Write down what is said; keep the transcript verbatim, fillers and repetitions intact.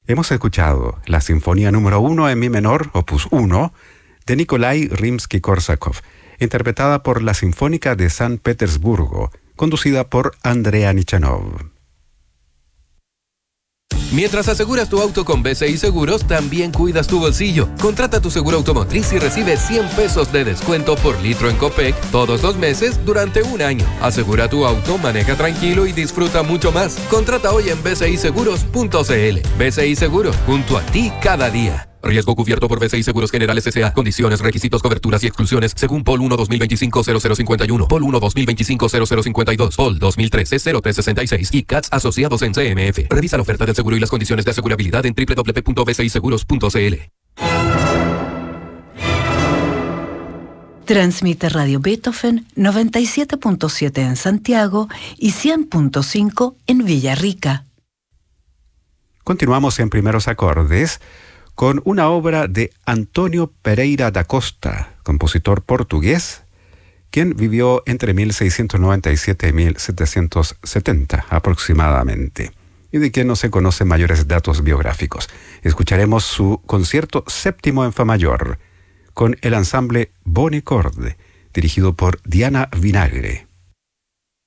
Hemos escuchado la Sinfonía número uno en Mi menor, opus uno, de Nikolai Rimsky-Korsakov, interpretada por la Sinfónica de San Petersburgo, conducida por Andrea Nichanov. Mientras aseguras tu auto con B C I Seguros, también cuidas tu bolsillo. Contrata tu seguro automotriz y recibe cien pesos de descuento por litro en Copec todos los meses durante un año. Asegura tu auto, maneja tranquilo y disfruta mucho más. Contrata hoy en b c i seguros punto c l. B C I Seguros, junto a ti cada día. Riesgo cubierto por B C I Seguros Generales S A. Condiciones, requisitos, coberturas y exclusiones según P O L uno dos mil veinticinco cero cero cincuenta y uno, P O L uno dos mil veinticinco cero cero cincuenta y dos, P O L dos mil trece cero tres sesenta y seis y C A T S asociados en C M F. Revisa la oferta del seguro y las condiciones de asegurabilidad en doble u doble u doble u punto b c i seguros punto c l. Transmite Radio Beethoven noventa y siete punto siete en Santiago y cien punto cinco en Villarrica. Continuamos en Primeros Acordes con una obra de Antonio Pereira da Costa, compositor portugués, quien vivió entre mil seiscientos noventa y siete y mil setecientos setenta aproximadamente, y de quien no se conocen mayores datos biográficos. Escucharemos su concierto séptimo en fa mayor, con el ensamble Boni Corde, dirigido por Diana Vinagre.